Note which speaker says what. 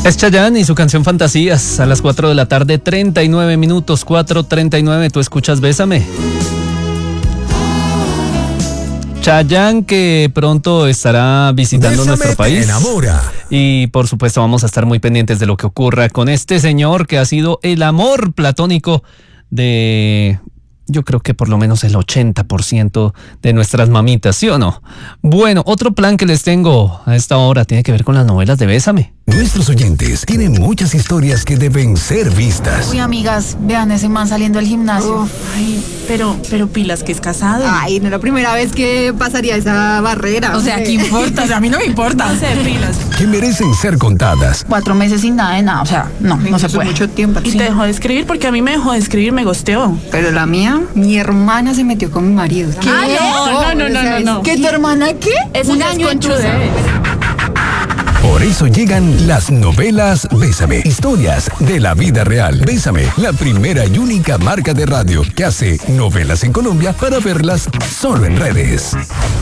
Speaker 1: Es Chayanne y su canción Fantasías a las 4 de la tarde, 39 minutos, 4:39. Tú escuchas Bésame. Chayanne, que pronto estará visitando nuestro país.
Speaker 2: Enamora.
Speaker 1: Y por supuesto vamos a estar muy pendientes de lo que ocurra con este señor que ha sido el amor platónico de... Yo creo que por lo menos el 80% de nuestras mamitas, ¿sí o no? Bueno, otro plan que les tengo a esta hora tiene que ver con las novelas de Bésame.
Speaker 2: Nuestros oyentes tienen muchas historias que deben ser vistas.
Speaker 3: Uy, amigas, vean ese man saliendo del gimnasio.
Speaker 4: Ay, pero pilas que es casado.
Speaker 5: Ay, no es la primera vez que pasaría esa barrera.
Speaker 3: O sea, ¿qué importa? O sea, a mí no me importa.
Speaker 4: No sé, pilas.
Speaker 2: Que merecen ser contadas.
Speaker 3: 4 meses sin nada de nada, o sea, no se puede.
Speaker 5: Mucho tiempo.
Speaker 4: Y te dejó de escribir porque a mí me dejó de escribir, me gosteó.
Speaker 5: Pero la mía, mi hermana se metió con mi marido.
Speaker 3: ¿Qué?
Speaker 4: No.
Speaker 3: ¿Qué, tu hermana qué?
Speaker 4: Eso
Speaker 3: Un
Speaker 4: ya es
Speaker 3: año
Speaker 4: conchuda.
Speaker 2: Por eso llegan las novelas Bésame. Historias de la vida real. Bésame, la primera y única marca de radio que hace novelas en Colombia para verlas solo en redes.